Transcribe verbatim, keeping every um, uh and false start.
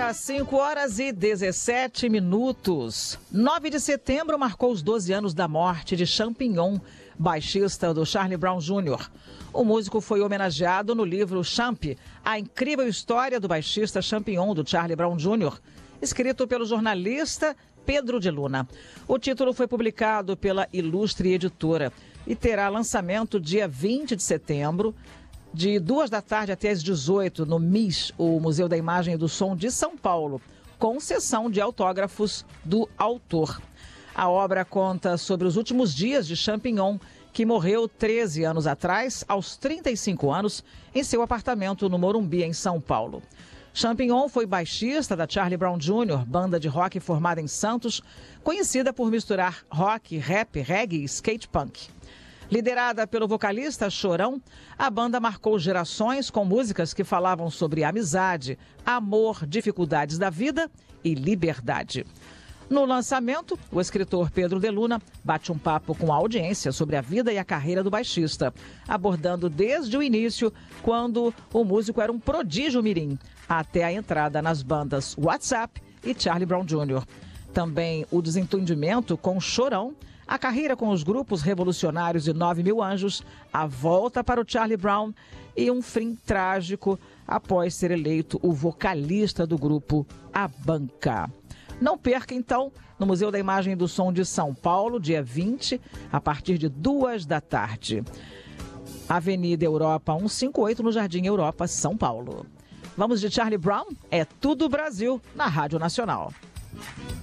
Agora, cinco horas e dezessete minutos. nove de setembro marcou os doze anos da morte de Champignon, baixista do Charlie Brown Júnior O músico foi homenageado no livro Champ, a incrível história do baixista Champignon do Charlie Brown Júnior, escrito pelo jornalista Pedro de Luna. O título foi publicado pela Ilustre Editora e terá lançamento dia vinte de setembro, de duas da tarde até as dezoito, no M I S, o Museu da Imagem e do Som de São Paulo, com sessão de autógrafos do autor. A obra conta sobre os últimos dias de Champignon, que morreu treze anos atrás, aos trinta e cinco anos, em seu apartamento no Morumbi, em São Paulo. Champignon foi baixista da Charlie Brown Júnior, banda de rock formada em Santos, conhecida por misturar rock, rap, reggae e skate punk. Liderada pelo vocalista Chorão, a banda marcou gerações com músicas que falavam sobre amizade, amor, dificuldades da vida e liberdade. No lançamento, o escritor Pedro de Luna bate um papo com a audiência sobre a vida e a carreira do baixista, abordando desde o início, quando o músico era um prodígio mirim, até a entrada nas bandas WhatsApp e Charlie Brown Júnior Também o desentendimento com Chorão, a carreira com os grupos revolucionários e Nove Mil Anjos, a volta para o Charlie Brown e um fim trágico após ser eleito o vocalista do grupo A Banca. Não perca, então, no Museu da Imagem e do Som de São Paulo, dia vinte, a partir de duas da tarde. Avenida Europa cento e cinquenta e oito, no Jardim Europa, São Paulo. Vamos de Charlie Brown? É tudo Brasil, na Rádio Nacional.